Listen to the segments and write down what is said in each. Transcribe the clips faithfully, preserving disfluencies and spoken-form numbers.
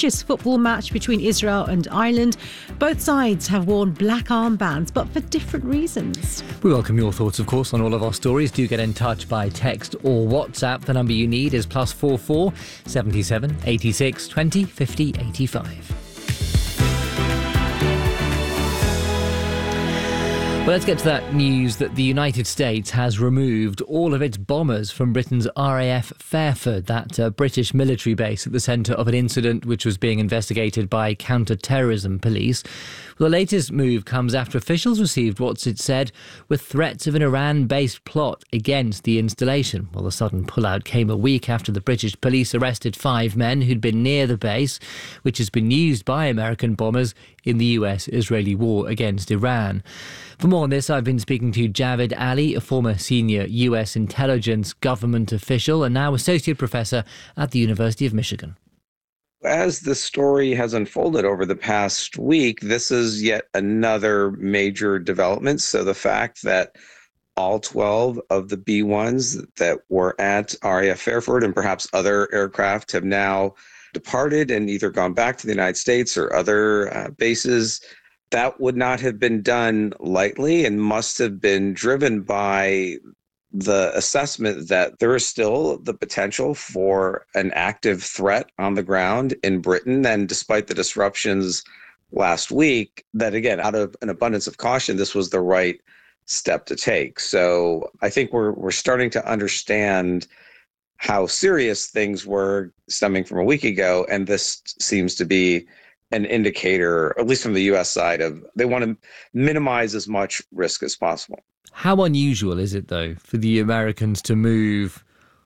Just football match between Israel and Ireland. Both sides have worn black armbands, but for different reasons. We welcome your thoughts, of course, on all of our stories. Do get in touch by text or WhatsApp. The number you need is plus four four seventy seven eighty six twenty fifty eighty five. Well, let's get to that news that the United States has removed all of its bombers from Britain's R A F Fairford, that uh, British military base at the centre of an incident which was being investigated by counter-terrorism police. Well, the latest move comes after officials received what's it said were threats of an Iran-based plot against the installation. Well, the sudden pullout came a week after the British police arrested five men who'd been near the base, which has been used by American bombers in the U S-Israeli war against Iran. For more on this, I've been speaking to Javed Ali, a former senior U S intelligence government official and now associate professor at the University of Michigan. As the story has unfolded over the past week, this is yet another major development. So the fact that all twelve of the B ones that were at R A F Fairford and perhaps other aircraft have now departed and either gone back to the United States or other uh, bases, that would not have been done lightly and must have been driven by the assessment that there is still the potential for an active threat on the ground in Britain. And despite the disruptions last week, that again, out of an abundance of caution, this was the right step to take. So I think we're we're starting to understand how serious things were stemming from a week ago. And this seems to be an indicator, at least from the U S side, of they want to minimize as much risk as possible. How unusual is it, though, for the Americans to move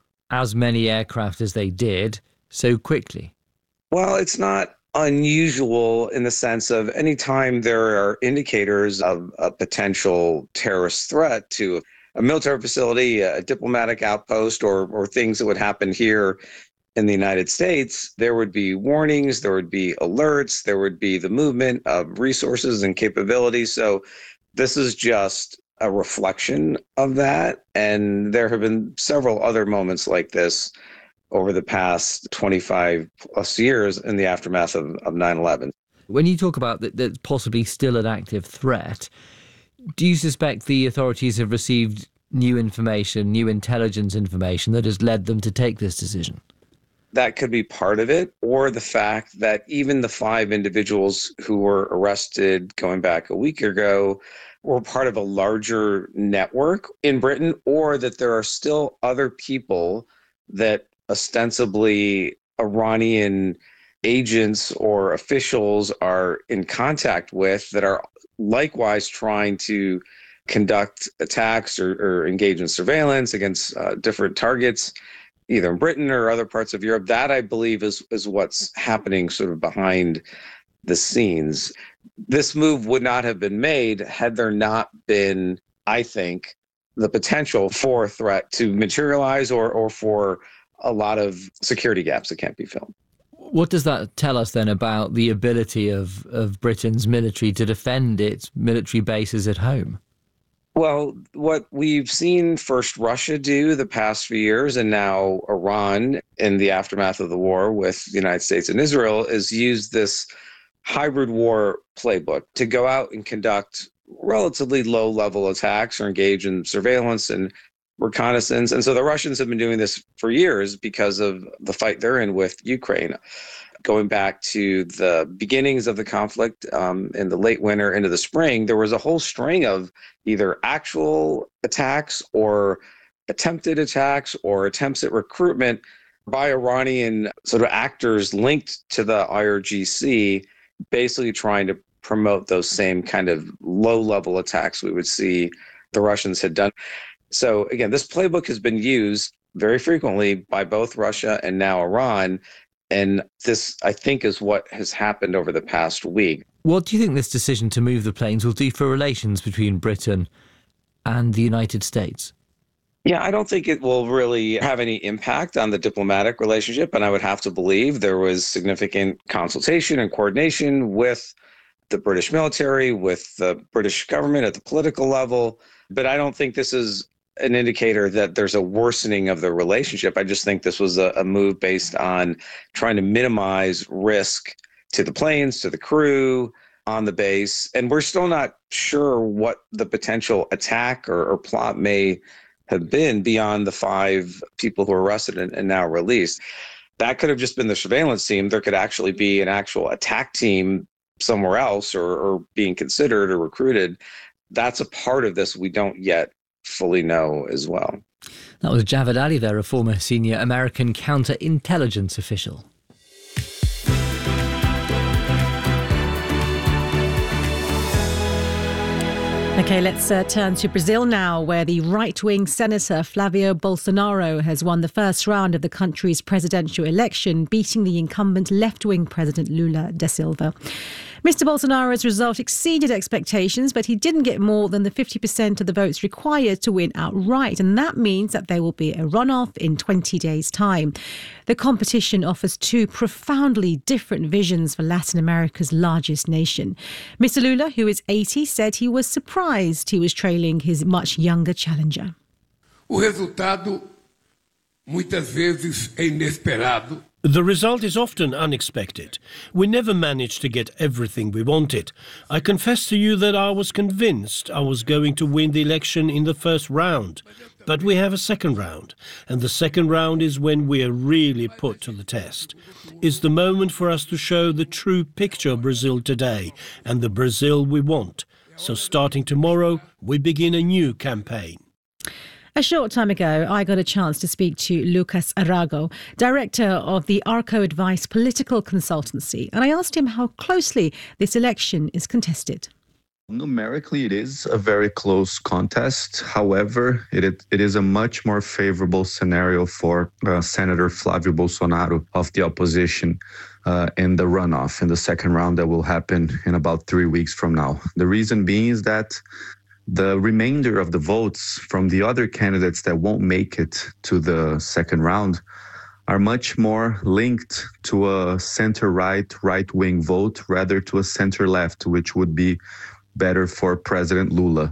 as many aircraft as they did so quickly? Well, it's not unusual in the sense of any time there are indicators of a potential terrorist threat to a military facility, a diplomatic outpost, or or things that would happen here in the United States, there would be warnings, there would be alerts, there would be the movement of resources and capabilities. So this is just a reflection of that. And there have been several other moments like this over the past twenty-five plus years in the aftermath of, of nine eleven. When you talk about that, that's possibly still an active threat, do you suspect the authorities have received new information, new intelligence information that has led them to take this decision? That could be part of it, or the fact that even the five individuals who were arrested going back a week ago were part of a larger network in Britain, or that there are still other people that ostensibly Iranian agents or officials are in contact with that are likewise trying to conduct attacks or, or engage in surveillance against uh, different targets, either in Britain or other parts of Europe. That, I believe, is is what's happening sort of behind the scenes. This move would not have been made had there not been, I think, the potential for a threat to materialize or or for a lot of security gaps that can't be filled. What does that tell us then about the ability of, of Britain's military to defend its military bases at home? Well, what we've seen first Russia do the past few years, and now Iran in the aftermath of the war with the United States and Israel, is use this hybrid war playbook to go out and conduct relatively low-level attacks or engage in surveillance and reconnaissance. And so the Russians have been doing this for years because of the fight they're in with Ukraine. Going back to the beginnings of the conflict um, in the late winter into the spring, there was a whole string of either actual attacks or attempted attacks or attempts at recruitment by Iranian sort of actors linked to the I R G C, basically trying to promote those same kind of low-level attacks we would see the Russians had done. So again, this playbook has been used very frequently by both Russia and now Iran. And this, I think, is what has happened over the past week. What do you think this decision to move the planes will do for relations between Britain and the United States? Yeah, I don't think it will really have any impact on the diplomatic relationship. And I would have to believe there was significant consultation and coordination with the British military, with the British government at the political level. But I don't think this is an indicator that there's a worsening of the relationship. I just think this was a, a move based on trying to minimize risk to the planes, to the crew on the base. And we're still not sure what the potential attack or, or plot may have been beyond the five people who were arrested and, and now released. That could have just been the surveillance team. There could actually be an actual attack team somewhere else or, or being considered or recruited. That's a part of this we don't yet fully know as well. That was Javad Ali there, a former senior American counterintelligence official. OK, let's uh, turn to Brazil now, where the right-wing Senator Flavio Bolsonaro has won the first round of the country's presidential election, beating the incumbent left-wing President Lula da Silva. Mister Bolsonaro's result exceeded expectations, but he didn't get more than the fifty percent of the votes required to win outright. And that means that there will be a runoff in twenty days' time. The competition offers two profoundly different visions for Latin America's largest nation. Mister Lula, who is eighty, said he was surprised he was trailing his much younger challenger. O resultado muitas vezes é inesperado. The result is often unexpected. We never managed to get everything we wanted. I confess to you that I was convinced I was going to win the election in the first round. But we have a second round, and the second round is when we are really put to the test. It's the moment for us to show the true picture of Brazil today and the Brazil we want. So starting tomorrow, we begin a new campaign. A short time ago, I got a chance to speak to Lucas Arago, director of the Arco Advice political consultancy, and I asked him how closely this election is contested. Numerically, it is a very close contest. However, it it is a much more favorable scenario for uh, Senator Flavio Bolsonaro of the opposition uh, in the runoff in the second round that will happen in about three weeks from now. The reason being is that the remainder of the votes from the other candidates that won't make it to the second round are much more linked to a center-right, right-wing vote rather to a center-left, which would be better for President Lula.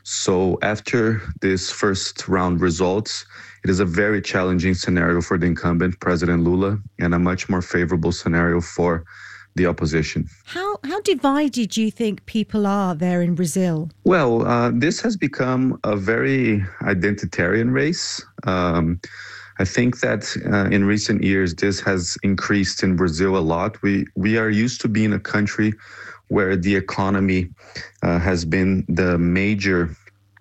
So after this first round results, it is a very challenging scenario for the incumbent, President Lula, and a much more favorable scenario for the opposition. How how divided do you think people are there in Brazil? Well, uh, this has become a very identitarian race. Um, I think that uh, in recent years, this has increased in Brazil a lot. We we are used to being a country where the economy uh, has been the major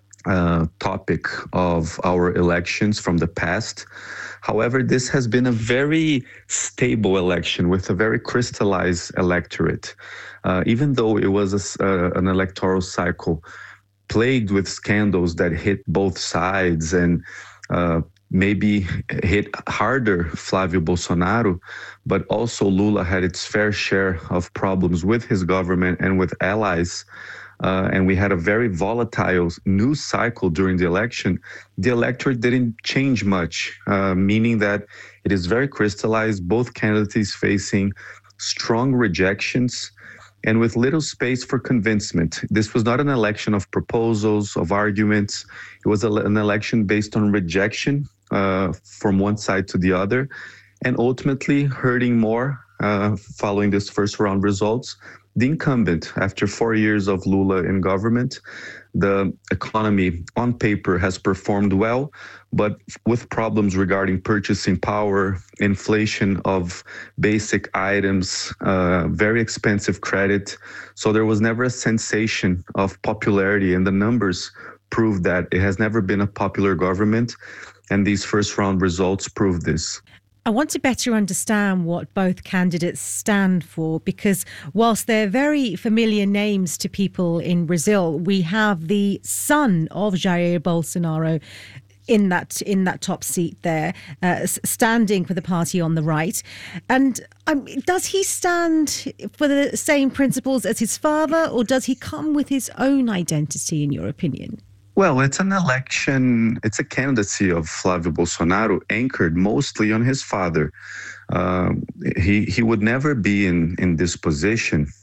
uh, topic of our elections from the past. However, this has been a very stable election with a very crystallized electorate. Uh, even though it was a, uh, an electoral cycle plagued with scandals that hit both sides and uh, maybe hit harder Flavio Bolsonaro, but also Lula had its fair share of problems with his government and with allies. Uh, and we had a very volatile news cycle during the election. The electorate didn't change much, uh, meaning that it is very crystallized, both candidates facing strong rejections and with little space for convincement. This was not an election of proposals, of arguments. It was a, an election based on rejection uh, from one side to the other, and ultimately hurting more uh, following this first round results. The incumbent, after four years of Lula in government, the economy on paper has performed well, but with problems regarding purchasing power, inflation of basic items, uh, very expensive credit. So there was never a sensation of popularity, and the numbers prove that it has never been a popular government, and these first round results prove this. I want to better understand what both candidates stand for, because whilst they're very familiar names to people in Brazil, we have the son of Jair Bolsonaro in that in that top seat there, uh, standing for the party on the right. And um, does he stand for the same principles as his father, or does he come with his own identity, in your opinion? Well, it's an election, it's a candidacy of Flavio Bolsonaro anchored mostly on his father. Um, he he would never be in, in this position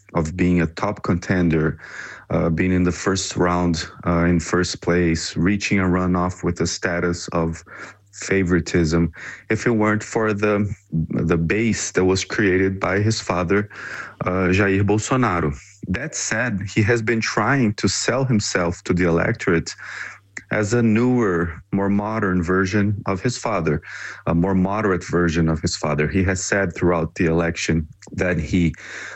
of being a top contender, uh, being in the first round uh, in first place, reaching a runoff with a status of favoritism, if it weren't for the the base that was created by his father, uh, Jair Bolsonaro. That said, he has been trying to sell himself to the electorate as a newer, more modern version of his father, a more moderate version of his father. He has said throughout the election that he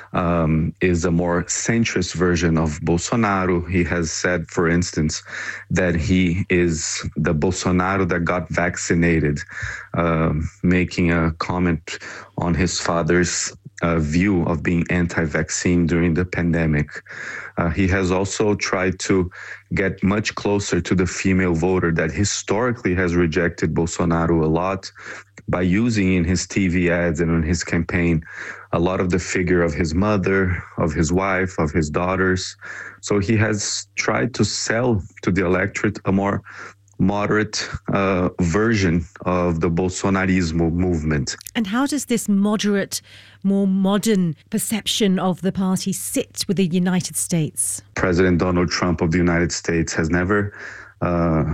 um, is a more centrist version of Bolsonaro. He has said, for instance, that he is the Bolsonaro that got vaccinated, uh, making a comment on his father's uh, view of being anti-vaccine during the pandemic. Uh, he has also tried to get much closer to the female voter that historically has rejected Bolsonaro a lot by using in his T V ads and in his campaign a lot of the figure of his mother, of his wife, of his daughters. So he has tried to sell to the electorate a more moderate uh, version of the Bolsonarismo movement. And how does this moderate, more modern perception of the party sit with the United States? President Donald Trump of the United States has never uh,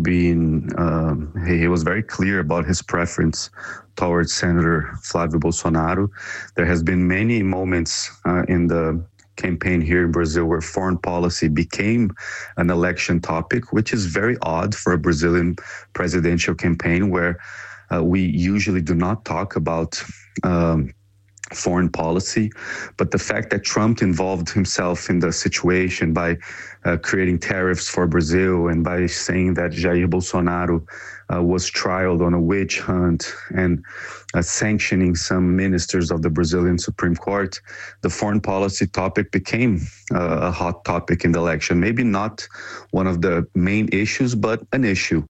been, uh, he, he was very clear about his preference towards Senator Flávio Bolsonaro. There has been many moments uh, in the campaign here in Brazil where foreign policy became an election topic, which is very odd for a Brazilian presidential campaign where uh, we usually do not talk about um, foreign policy. But the fact that Trump involved himself in the situation by uh, creating tariffs for Brazil and by saying that Jair Bolsonaro uh, was trialed on a witch hunt and uh, sanctioning some ministers of the Brazilian Supreme Court, the foreign policy topic became uh, a hot topic in the election. Maybe not one of the main issues, but an issue.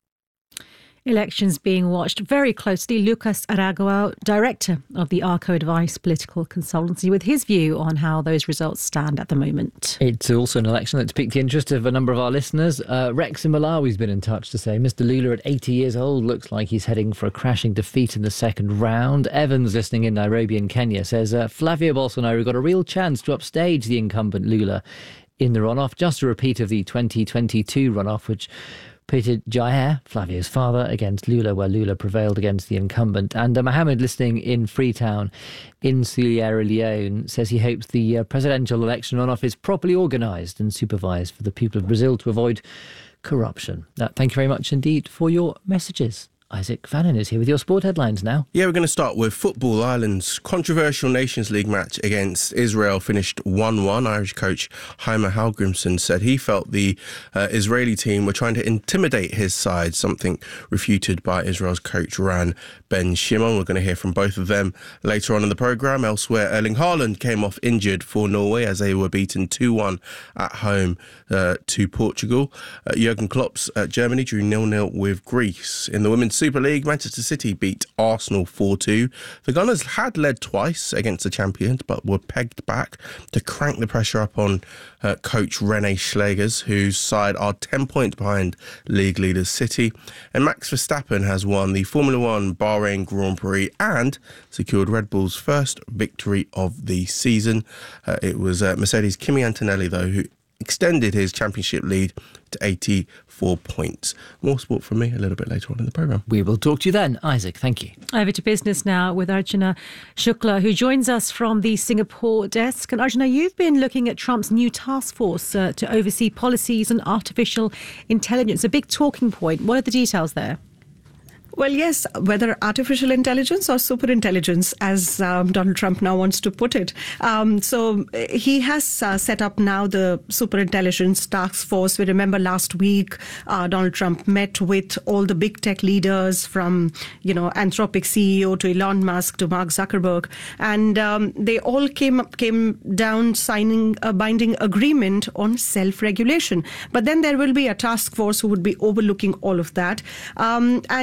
Elections being watched very closely. Lucas Aragao, director of the Arco Advice political consultancy, with his view on how those results stand at the moment. It's also an election that's piqued the interest of a number of our listeners. Uh, Rex in Malawi's been in touch to say Mister Lula at eighty years old looks like he's heading for a crashing defeat in the second round. Evans, listening in Nairobi in Kenya, says uh, Flavio Bolsonaro got a real chance to upstage the incumbent Lula in the runoff. Just a repeat of the twenty twenty-two runoff, which pitted Jair, Flavio's father, against Lula, where Lula prevailed against the incumbent. And uh, Mohammed, listening in Freetown in Sierra Leone, says he hopes the uh, presidential election runoff is properly organised and supervised for the people of Brazil to avoid corruption. Uh, thank you very much indeed for your messages. Isaac Fannin is here with your sport headlines now. Yeah, we're going to start with football. Ireland's controversial Nations League match against Israel finished one one. Irish coach Jaime Hallgrimsson said he felt the uh, Israeli team were trying to intimidate his side, something refuted by Israel's coach Ran Ben Shimon. We're going to hear from both of them later on in the programme. Elsewhere, Erling Haaland came off injured for Norway as they were beaten two one at home uh, to Portugal. Uh, Jurgen Klopp's uh, Germany drew nil nil with Greece. In the women's Super League, Manchester City beat Arsenal four two. The Gunners had led twice against the champions, but were pegged back to crank the pressure up on uh, coach Rene Schlegers, whose side are ten points behind league leaders City. And Max Verstappen has won the Formula One Bahrain Grand Prix and secured Red Bull's first victory of the season. Uh, it was uh, Mercedes' Kimi Antonelli, though, who extended his championship lead to eighty-four points. More sport from me a little bit later on in the programme. We will talk to you then, Isaac. Thank you. Over to business now with Archana Shukla, who joins us from the Singapore desk. And Archana, you've been looking at Trump's new task force uh, to oversee policies on artificial intelligence, a big talking point. What are the details there? Well, yes, whether artificial intelligence or super intelligence, as um, Donald Trump now wants to put it. Um, so he has uh, set up now the super intelligence task force. We remember last week, uh, Donald Trump met with all the big tech leaders from, you know, Anthropic C E O to Elon Musk to Mark Zuckerberg. And um, they all came up, came down signing a binding agreement on self-regulation. But then there will be a task force who would be overlooking all of that. Um, and they've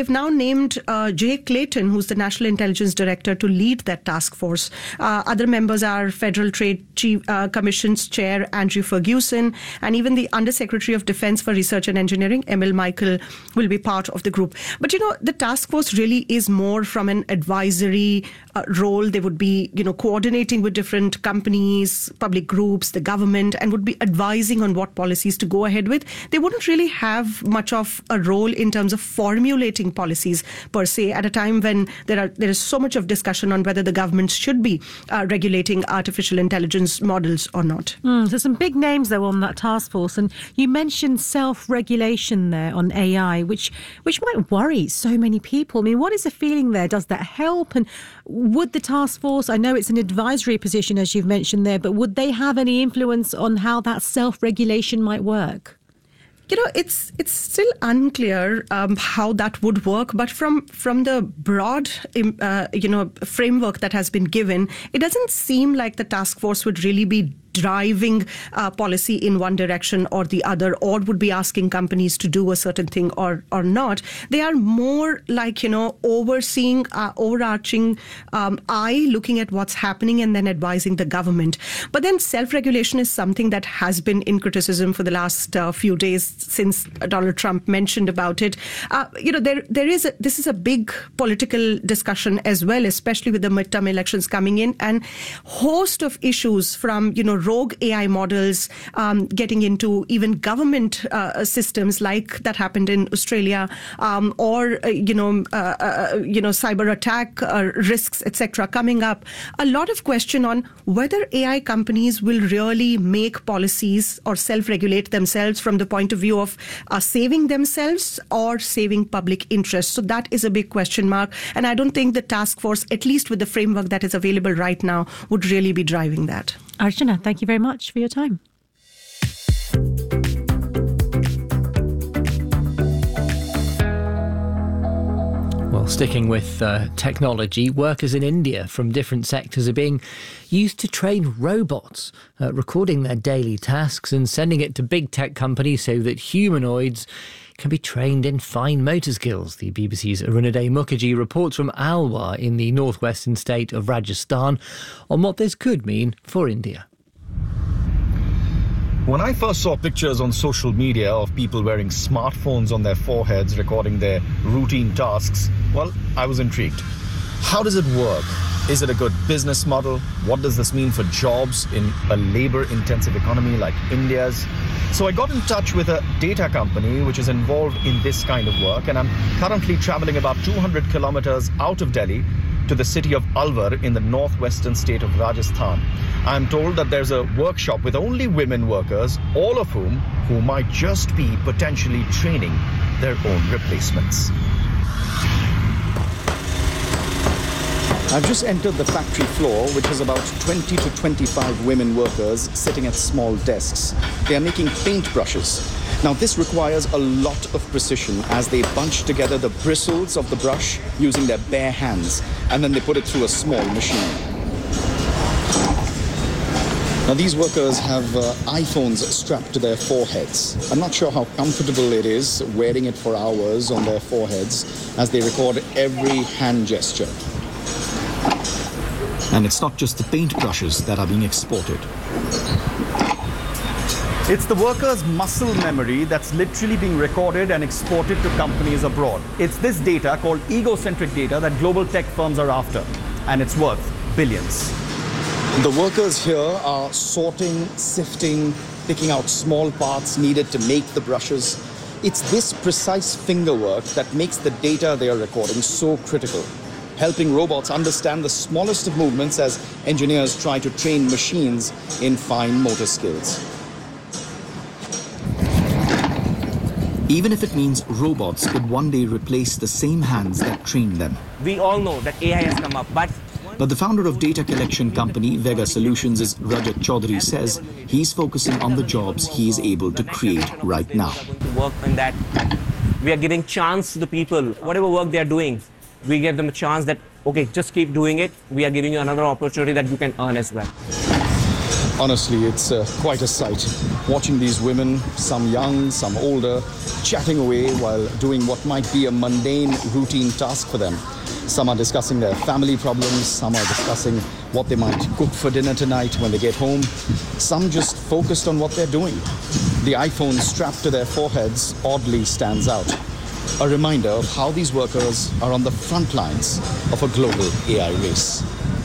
they've now named uh, Jay Clayton, who's the National Intelligence Director, to lead that task force. Uh, other members are Federal Trade Chief, uh, Commission's Chair Andrew Ferguson, and even the Undersecretary of Defense for Research and Engineering, Emil Michael, will be part of the group. But, you know, the task force really is more from an advisory uh, role. They would be, you know, coordinating with different companies, public groups, the government, and would be advising on what policies to go ahead with. They wouldn't really have much of a role in terms of formulating policies per se at a time when there are there is so much of discussion on whether the government should be uh, regulating artificial intelligence models or not. Mm, so some big names though on that task force, and you mentioned self-regulation there on A I, which which might worry so many people. I mean, what is the feeling there? Does that help? And would the task force, I know it's an advisory position as you've mentioned there, but would they have any influence on how that self-regulation might work? You know, it's it's still unclear um, how that would work, but from from the broad, uh, you know, framework that has been given, it doesn't seem like the task force would really be driving uh, policy in one direction or the other, or would be asking companies to do a certain thing or or not. They are more like, you know, overseeing, uh, overarching um, eye, looking at what's happening and then advising the government. But then self-regulation is something that has been in criticism for the last uh, few days since Donald Trump mentioned about it. Uh, you know, there there is a, this is a big political discussion as well, especially with the midterm elections coming in, and host of issues from, you know, rogue A I models um, getting into even government uh, systems, like that happened in Australia, um, or uh, you know, uh, uh, you know, cyber attack uh, risks, et cetera, coming up. A lot of question on whether A I companies will really make policies or self-regulate themselves from the point of view of uh, saving themselves or saving public interest. So that is a big question mark, and I don't think the task force, at least with the framework that is available right now, would really be driving that. Archana, thank you very much for your time. Well, sticking with uh, technology, workers in India from different sectors are being used to train robots, uh, recording their daily tasks and sending it to big tech companies so that humanoids can be trained in fine motor skills. The B B C's Arunaday Mukherjee reports from Alwar in the northwestern state of Rajasthan on what this could mean for India. When I first saw pictures on social media of people wearing smartphones on their foreheads recording their routine tasks, well, I was intrigued. How does it work? Is it a good business model? What does this mean for jobs in a labor-intensive economy like India's? So I got in touch with a data company which is involved in this kind of work, and I'm currently traveling about two hundred kilometers out of Delhi to the city of Alwar in the northwestern state of Rajasthan. I'm told that there's a workshop with only women workers, all of whom who might just be potentially training their own replacements. I've just entered the factory floor, which has about twenty to twenty-five women workers sitting at small desks. They are making paintbrushes. Now, this requires a lot of precision as they bunch together the bristles of the brush using their bare hands, and then they put it through a small machine. Now, these workers have uh, iPhones strapped to their foreheads. I'm not sure how comfortable it is wearing it for hours on their foreheads as they record every hand gesture. And it's not just the paintbrushes that are being exported. It's the workers' muscle memory that's literally being recorded and exported to companies abroad. It's this data, called egocentric data, that global tech firms are after, and it's worth billions. The workers here are sorting, sifting, picking out small parts needed to make the brushes. It's this precise finger work that makes the data they are recording so critical, helping robots understand the smallest of movements as engineers try to train machines in fine motor skills. Even if it means robots could one day replace the same hands that trained them. We all know that A I has come up, but... But the founder of data collection company Vega Solutions, Rajat Chaudhary, says he's focusing on the jobs he is able to create right now. To work on that, we are giving chance to the people, whatever work they are doing, we give them a chance that, okay, just keep doing it. We are giving you another opportunity that you can earn as well. Honestly, it's uh, quite a sight. Watching these women, some young, some older, chatting away while doing what might be a mundane, routine task for them. Some are discussing their family problems, some are discussing what they might cook for dinner tonight when they get home. Some just focused on what they're doing. The iPhone strapped to their foreheads oddly stands out. A reminder of how these workers are on the front lines of a global A I race.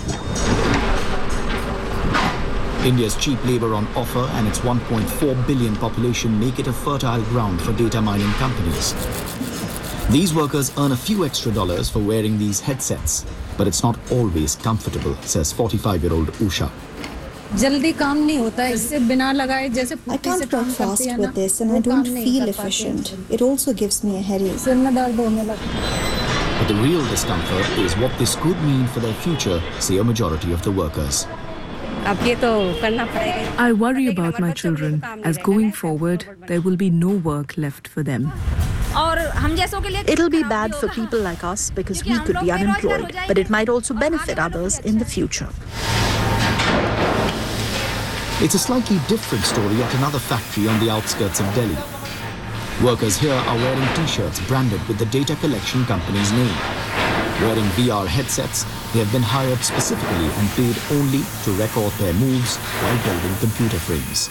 India's cheap labour on offer and its one point four billion population make it a fertile ground for data mining companies. These workers earn a few extra dollars for wearing these headsets, but it's not always comfortable, says forty-five-year-old Usha. I can't work fast with this and I don't feel efficient. It also gives me a headache. But the real discomfort is what this could mean for their future, say a majority of the workers. I worry about my children, as going forward, there will be no work left for them. It'll be bad for people like us because we could be unemployed, but it might also benefit others in the future. It's a slightly different story at another factory on the outskirts of Delhi. Workers here are wearing t-shirts branded with the data collection company's name. Wearing V R headsets, they have been hired specifically and paid only to record their moves while building computer frames.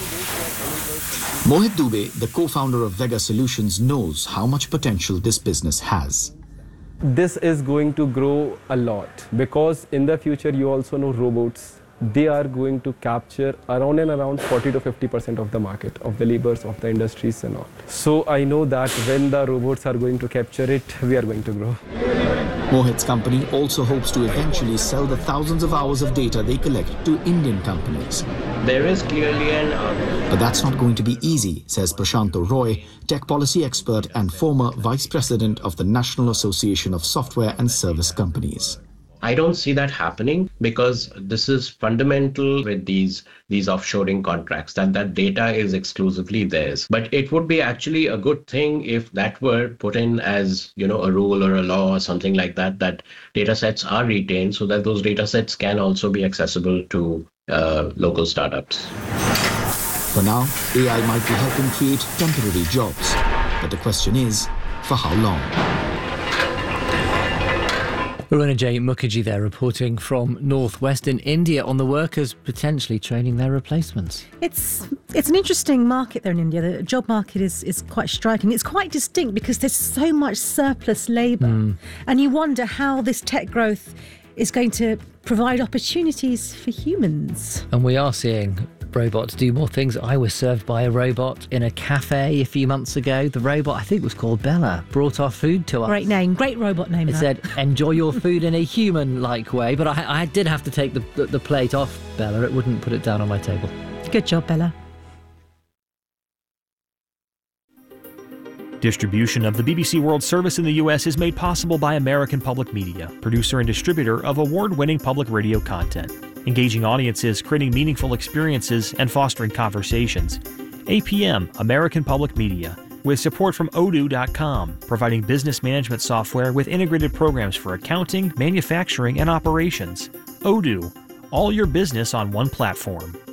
Mohit Dubey, the co-founder of Vega Solutions, knows how much potential this business has. This is going to grow a lot because in the future you also know robots. They are going to capture around and around forty to fifty percent of the market, of the labors, of the industries and all. So I know that when the robots are going to capture it, we are going to grow. Mohit's company also hopes to eventually sell the thousands of hours of data they collect to Indian companies. There is clearly an... But that's not going to be easy, says Prashanto Roy, tech policy expert and former vice president of the National Association of Software and Service Companies. I don't see that happening because this is fundamental with these these offshoring contracts, that that data is exclusively theirs. But it would be actually a good thing if that were put in as, you know, a rule or a law or something like that, that data sets are retained so that those data sets can also be accessible to uh, local startups. For now, A I might be helping create temporary jobs. But the question is, for how long? Arunajay Mukherjee there reporting from northwestern India on the workers potentially training their replacements. It's it's an interesting market there in India. The job market is, is quite striking. It's quite distinct because there's so much surplus labour. Mm. And you wonder how this tech growth is going to provide opportunities for humans. And we are seeing robots do more things. I was served by a robot in a cafe a few months ago. The robot, I think was called Bella, brought our food to us. Great name, great robot name. It that. said, enjoy your food in a human-like way. But I, I did have to take the, the, the plate off Bella. It wouldn't put it down on my table. Good job, Bella. Distribution of the B B C World Service in the U S is made possible by American Public Media, producer and distributor of award-winning public radio content, engaging audiences, creating meaningful experiences, and fostering conversations. A P M, American Public Media, with support from Odoo dot com, providing business management software with integrated programs for accounting, manufacturing, and operations. Odoo, all your business on one platform.